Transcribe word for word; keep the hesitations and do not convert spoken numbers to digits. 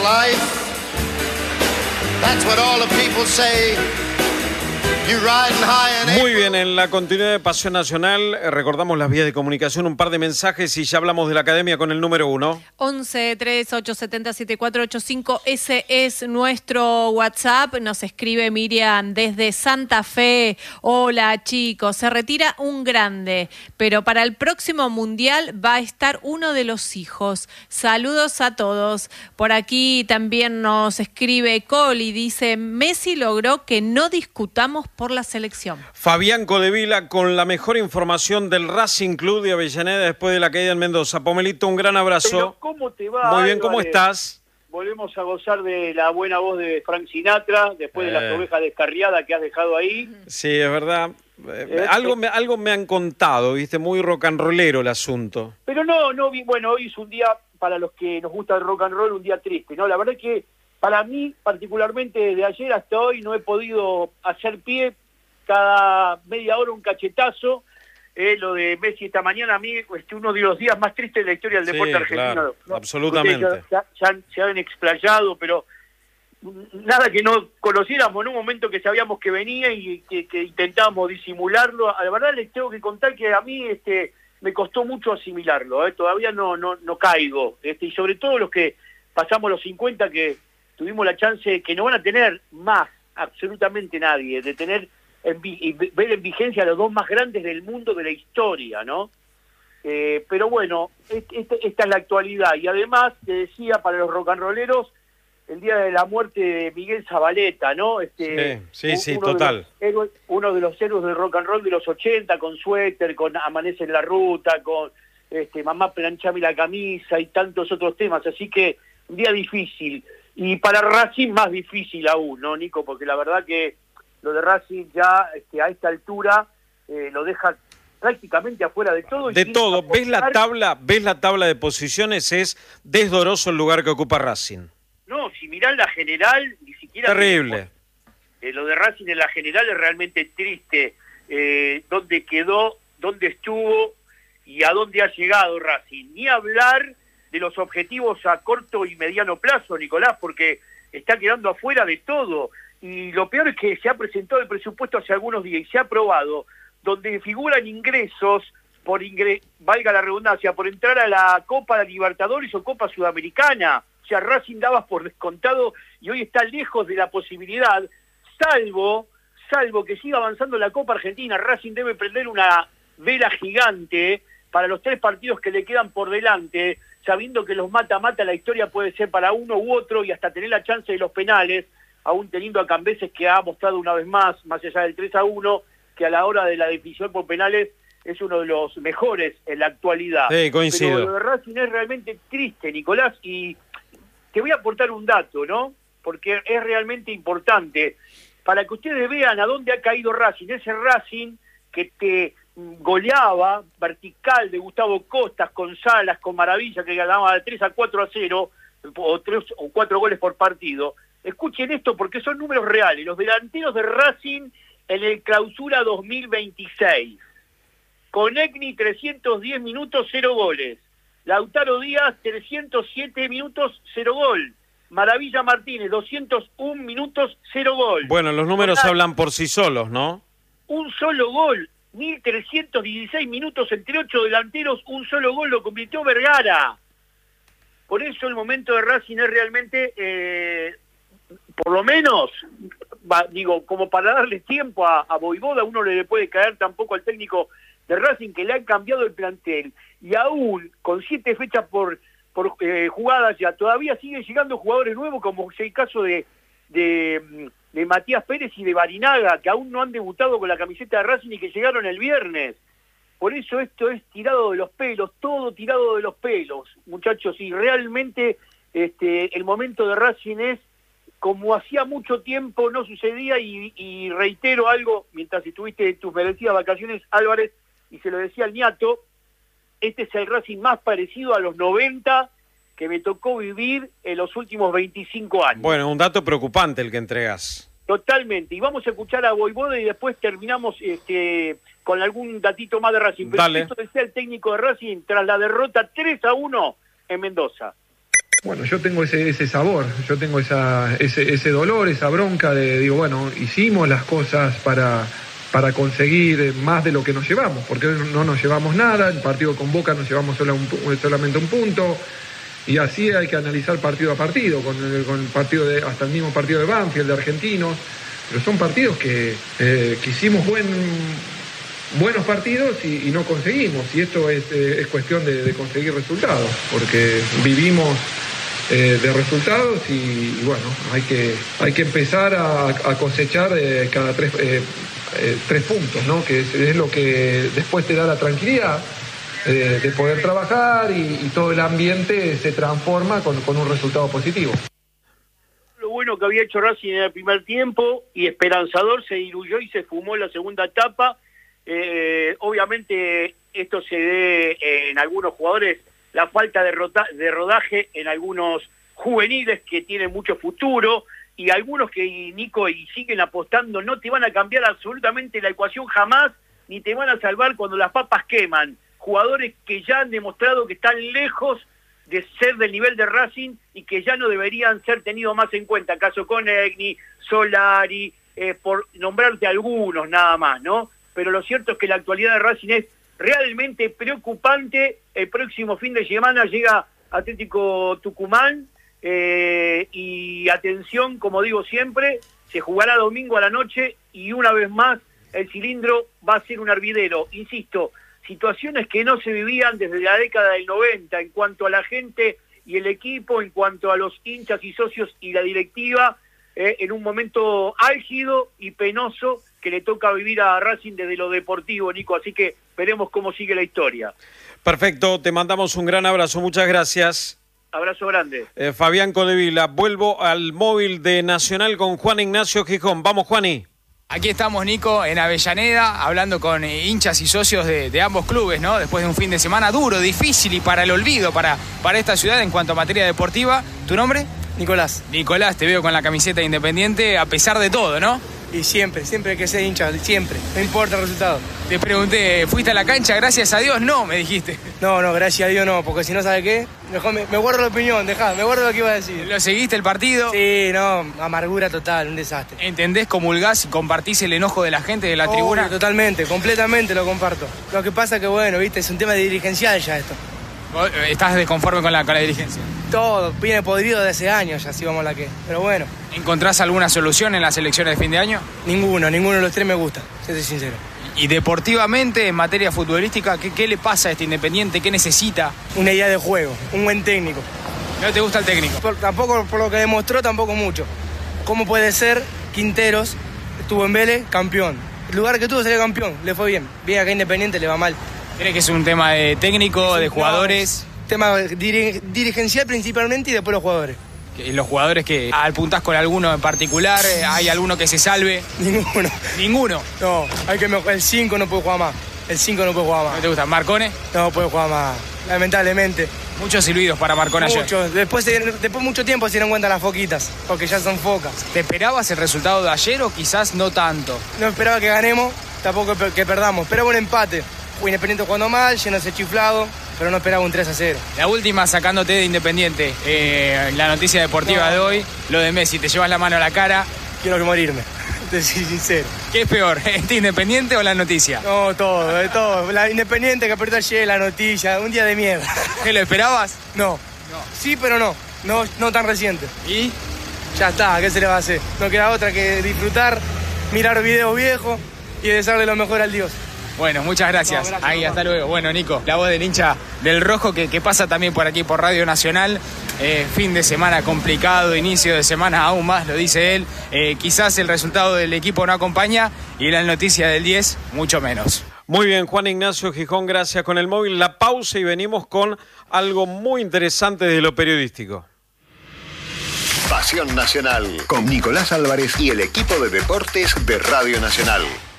life. That's what all the people say. You're riding high in Muy bien, en la continuidad de Pasión Nacional, eh, recordamos las vías de comunicación, un par de mensajes y ya hablamos de la academia con el número uno. once, tres, ocho, siete cero, siete cuatro ocho cinco, ese es nuestro WhatsApp. Nos escribe Miriam desde Santa Fe. Hola chicos, se retira un grande, pero para el próximo Mundial va a estar uno de los hijos. Saludos a todos. Por aquí también nos escribe Coli, dice, Messi logró que no discutamos por la selección. Fabián Codevila con la mejor información del Racing Club de Avellaneda después de la caída en Mendoza. Pomelito, un gran abrazo. Pero, ¿cómo te va? Muy bien, ¿cómo Álvarez? estás? Volvemos a gozar de la buena voz de Frank Sinatra, después de Eh. las ovejas descarriadas que has dejado ahí. Sí, es verdad. Eh, Eh, algo, me, algo me han contado, viste, muy rock and rollero el asunto. Pero no, no, vi- bueno, hoy es un día, para los que nos gusta el rock and roll, un día triste, ¿no? La verdad es que para mí, particularmente desde ayer hasta hoy, no he podido hacer pie. Cada media hora un cachetazo. Eh, lo de Messi esta mañana, a mí es uno de los días más tristes de la historia del Sí, deporte argentino. claro, ¿no? absolutamente. Ustedes Ya, ya- ya se han explayado, pero nada que no conociéramos en un momento que sabíamos que venía y que, que intentábamos disimularlo. La verdad les tengo que contar que a mí este me costó mucho asimilarlo, ¿eh? Todavía no no no caigo, este y sobre todo los que pasamos los cincuenta, que tuvimos la chance, que no van a tener más absolutamente nadie, de tener en vi- y ver en vigencia a los dos más grandes del mundo de la historia, ¿no? Eh, pero bueno, este, este, esta es la actualidad. Y además, te decía, para los rock and rolleros, el día de la muerte de Miguel Zabaleta, ¿no? Este, Sí, sí, sí, uno de total. los héroes- uno de los héroes del rock and roll de los ochenta, con Suéter, con Amanece en la Ruta, con este, Mamá planchame la camisa y tantos otros temas. Así que un día difícil. Y para Racing más difícil aún, ¿no, Nico? Porque la verdad que lo de Racing ya este, a esta altura eh, lo deja prácticamente afuera de todo. y De sin todo, ¿ves la apostar- tabla? ¿Ves la tabla de posiciones? Es desdoroso el lugar que ocupa Racing. No, si mirás la general, ni siquiera... Terrible. Eh, lo de Racing en la general es realmente triste. Eh, dónde quedó, dónde estuvo y a dónde ha llegado Racing. Ni hablar de los objetivos a corto y mediano plazo, Nicolás, porque está quedando afuera de todo. Y lo peor es que se ha presentado el presupuesto hace algunos días y se ha aprobado, donde figuran ingresos, por ingre valga la redundancia, por entrar a la Copa Libertadores o Copa Sudamericana. O sea, Racing daba por descontado y hoy está lejos de la posibilidad, salvo, salvo que siga avanzando la Copa Argentina. Racing debe prender una vela gigante para los tres partidos que le quedan por delante, sabiendo que los mata-mata la historia puede ser para uno u otro y hasta tener la chance de los penales, aún teniendo a Cambeses, que ha mostrado una vez más, más allá del tres a uno, que a la hora de la definición por penales es uno de los mejores en la actualidad. Sí, coincido. Pero lo de Racing es realmente triste, Nicolás, y te voy a aportar un dato, ¿no? Porque es realmente importante, para que ustedes vean a dónde ha caído Racing. Ese Racing que te goleaba, vertical, de Gustavo Costas, con Salas, con Maravilla, que ganaba de tres a cuatro a cero, o tres o cuatro goles por partido. Escuchen esto porque son números reales. Los delanteros de Racing en el Clausura dos mil veintiséis. Conegni, trescientos diez minutos, cero goles. Lautaro Díaz, trescientos siete minutos, cero gol. Maravilla Martínez, doscientos un minutos, cero gol. Bueno, los números Total, hablan por sí solos, ¿no? un solo gol, mil trescientos dieciséis minutos entre ocho delanteros, un solo gol lo convirtió Vergara. Por eso el momento de Racing es realmente, eh, por lo menos, va, digo, como para darle tiempo a, a Voivoda, uno le puede caer tampoco al técnico de Racing, que le han cambiado el plantel, y aún con siete fechas por, por eh, jugadas ya, todavía siguen llegando jugadores nuevos, como es el caso de, de, de Matías Pérez y de Barinaga, que aún no han debutado con la camiseta de Racing y que llegaron el viernes. Por eso esto es tirado de los pelos, todo tirado de los pelos, muchachos, y realmente este, el momento de Racing es como hacía mucho tiempo no sucedía, y, y reitero algo, mientras estuviste en tus merecidas vacaciones, Álvarez, y se lo decía al Niato, este es el Racing más parecido a los noventa que me tocó vivir en los últimos veinticinco años. Bueno, un dato preocupante el que entregas. Totalmente, y vamos a escuchar a Voivoda y después terminamos este, con algún datito más de Racing. Pero Dale. esto decía el técnico de Racing tras la derrota tres a uno en Mendoza. Bueno, yo tengo ese, ese sabor, yo tengo esa, ese, ese dolor, esa bronca de, digo, bueno, hicimos las cosas para, para conseguir más de lo que nos llevamos, porque no nos llevamos nada, el partido con Boca nos llevamos solo un, solamente un punto, y así hay que analizar partido a partido, con el, con el partido de, hasta el mismo partido de Banfield, de Argentinos, pero son partidos que, eh, que hicimos buen, buenos partidos y, y no conseguimos, y esto es, eh, es cuestión de, de conseguir resultados, porque vivimos Eh, de resultados y, y bueno, hay que hay que empezar a, a cosechar eh, cada tres, eh, eh, tres puntos, ¿no? Que es, es lo que después te da la tranquilidad eh, de poder trabajar y, y todo el ambiente se transforma con, con un resultado positivo. Lo bueno que había hecho Racing en el primer tiempo y esperanzador se diluyó y se fumó en la segunda etapa. Eh, obviamente esto se ve en algunos jugadores, la falta de, rota, de rodaje en algunos juveniles que tienen mucho futuro, y algunos que, Nico, y siguen apostando, no te van a cambiar absolutamente la ecuación jamás, ni te van a salvar cuando las papas queman. Jugadores que ya han demostrado que están lejos de ser del nivel de Racing y que ya no deberían ser tenidos más en cuenta. Caso Conegni, Solari, eh, por nombrarte algunos nada más, ¿no? Pero lo cierto es que la actualidad de Racing es realmente preocupante. El próximo fin de semana llega Atlético Tucumán eh, y atención, como digo siempre, se jugará domingo a la noche y una vez más el cilindro va a ser un hervidero. Insisto, situaciones que no se vivían desde la década del noventa en cuanto a la gente y el equipo, en cuanto a los hinchas y socios y la directiva, eh, en un momento álgido y penoso que le toca vivir a Racing desde lo deportivo, Nico, así que veremos cómo sigue la historia. Perfecto, te mandamos un gran abrazo, muchas gracias. Abrazo grande. Eh, Fabián Codevila, vuelvo al móvil de Nacional con Juan Ignacio Gijón. Vamos, Juani. Aquí estamos, Nico, en Avellaneda, hablando con hinchas y socios de, de ambos clubes, ¿no? Después de un fin de semana duro, difícil y para el olvido para, para esta ciudad en cuanto a materia deportiva. ¿Tu nombre? Nicolás. Nicolás, te veo con la camiseta de Independiente a pesar de todo, ¿no? Y siempre, siempre que sea hincha, siempre, no importa el resultado. Te pregunté, ¿fuiste a la cancha? Gracias a Dios, no, me dijiste. No, no, gracias a Dios no, porque si no, ¿sabe qué? Mejor me, me guardo la opinión, dejá, me guardo lo que iba a decir. ¿Lo seguiste el partido? Sí, no, amargura total, un desastre. ¿Entendés, comulgás y compartís el enojo de la gente de la Obvio, tribuna? Totalmente, completamente lo comparto. Lo que pasa que, bueno, viste, es un tema dirigencial ya esto. ¿Estás desconforme con la, con la dirigencia? Todo, viene podrido de hace años ya, si vamos a la que. Pero bueno. ¿Encontrás alguna solución en las elecciones de fin de año? Ninguno, ninguno de los tres me gusta, si soy sincero. Y deportivamente, en materia futbolística, ¿qué, qué le pasa a este Independiente? ¿Qué necesita? Una idea de juego, un buen técnico. ¿No te gusta el técnico? Por, tampoco por lo que demostró, tampoco mucho. ¿Cómo puede ser Quinteros, estuvo en Vélez, campeón? El lugar que tuvo sería campeón, le fue bien. Bien, acá Independiente le va mal. ¿Crees que es un tema de técnico, de jugadores? No, tema dir, dirigencial principalmente y después los jugadores. ¿Y los jugadores que apuntás con alguno en particular? ¿Hay alguno que se salve? Ninguno. ¿Ninguno? No, hay que mejorar. El cinco no puede jugar más. El cinco no puede jugar más. ¿No te gusta? ¿Marcone? No puede jugar más, lamentablemente. Muchos silbidos para Marcone ayer. Muchos. Después, después mucho tiempo se dieron cuenta las foquitas, porque ya son focas. ¿Te esperabas el resultado de ayer o quizás no tanto? No esperaba que ganemos, tampoco que perdamos. Esperaba un empate. Independiente jugando mal, llenándose chiflado, pero no esperaba un tres a cero. La última, sacándote de Independiente, eh, la noticia deportiva no. de hoy, lo de Messi, te llevas la mano a la cara. Quiero que morirme, te soy sincero. ¿Qué es peor, este Independiente o la noticia? No, todo, de todo. La Independiente que perdió ayer, la noticia, un día de mierda. ¿Qué, lo esperabas? No. no. Sí, pero no. no, no tan reciente. ¿Y? Ya está, ¿qué se le va a hacer? No queda otra que disfrutar, mirar videos viejos y desearle lo mejor al Dios. Bueno, muchas gracias. No, gracias Ahí, hasta luego. Bueno, Nico, la voz del hincha del Rojo que, que pasa también por aquí por Radio Nacional. Eh, fin de semana complicado, inicio de semana aún más, lo dice él. Eh, quizás el resultado del equipo no acompaña y la noticia del diez, mucho menos. Muy bien, Juan Ignacio Gijón, gracias. Con el móvil, la pausa y venimos con algo muy interesante de lo periodístico. Pasión Nacional con Nicolás Álvarez y el equipo de deportes de Radio Nacional.